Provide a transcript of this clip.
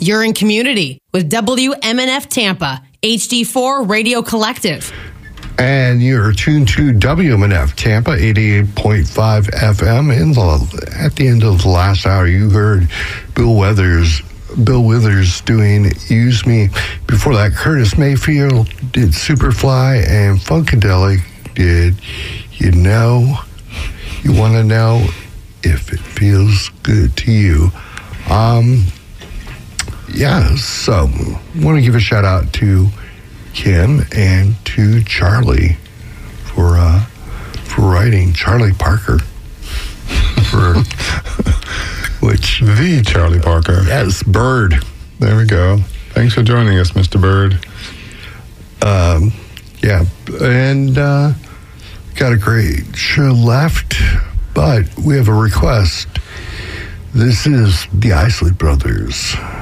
You're in community with WMNF Tampa, HD4 Radio Collective. And you're tuned to WMNF Tampa, 88.5 FM. At the end of the last hour, you heard Bill Withers doing Use Me. Before that, Curtis Mayfield did Superfly, and Funkadelic did You Want to Know If It Feels Good to You. So I want to give a shout out to Kim and to Charlie for writing, Charlie Parker, the Charlie Parker. Yes, Bird. There we go. Thanks for joining us, Mr. Bird. And got a great show left, but we have a request. This is the Isley Brothers.